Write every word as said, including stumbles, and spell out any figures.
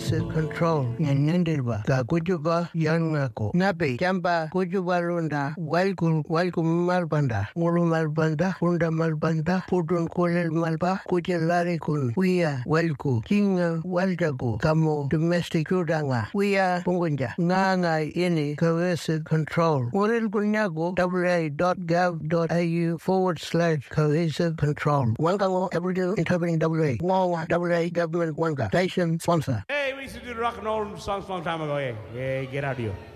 cohesive control nyanyandirba ga kujuba yanako nabe jamba kujuba lunda walku walku malbanda mulu malbanda funda malbanda pudun kolel malba kujelari kun wiya walku kinga waljago kamo domestic kudanga wiya pungunja nganga ini cohesive control uril kunyago wa.gov.au forward slash cohesive control Wangango Aboriginal Interpreting W A Wawa W A Government Wanga Station Sponsor. Hey, we used to do rock and roll songs a long time ago. Yeah, yeah, get out of here.